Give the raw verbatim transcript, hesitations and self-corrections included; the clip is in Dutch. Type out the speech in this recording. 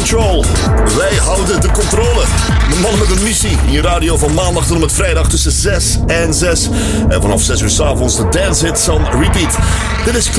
Patrol. Wij houden de controle. De mannen met een missie. In je radio van maandag tot en met vrijdag tussen zes en zes. En vanaf zes uur 's avonds de dance hits on repeat. Dit is